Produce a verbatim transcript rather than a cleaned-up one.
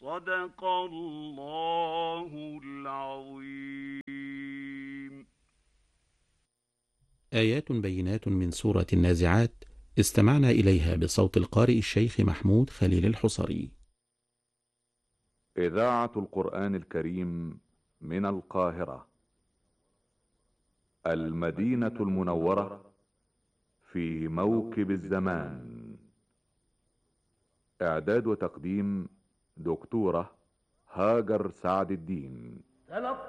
صدق الله العظيم. آيات بينات من سورة النازعات استمعنا إليها بصوت القارئ الشيخ محمود خليل الحصري. إذاعة القرآن الكريم من القاهرة، المدينة المنورة، في موكب الزمان. إعداد وتقديم دكتورة هاجر سعد الدين.